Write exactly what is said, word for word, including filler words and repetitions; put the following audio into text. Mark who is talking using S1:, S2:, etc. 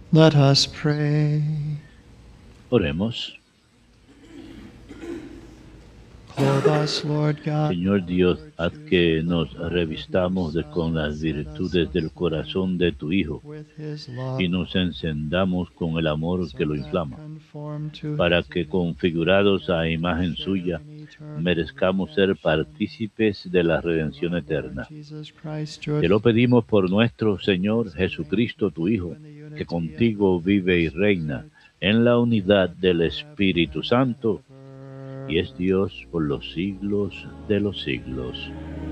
S1: Let us pray.
S2: Oremos.
S1: Clothe us, Lord God,
S2: Señor Dios, haz que nos revistamos de- con las virtudes del corazón de tu Hijo
S1: with his love,
S2: y nos encendamos con el amor que lo
S1: so that
S2: inflama,
S1: conformed to
S2: para
S1: his
S2: que,
S1: image,
S2: configurados a imagen suya,
S1: in eternal
S2: merezcamos ser
S1: redemption.
S2: partícipes de la redención
S1: Lord
S2: eterna.
S1: Jesus Christ,
S2: Te lo pedimos por nuestro Señor Jesucristo, tu Hijo, que contigo vive y reina en la unidad del Espíritu Santo, y es Dios por los siglos de los siglos.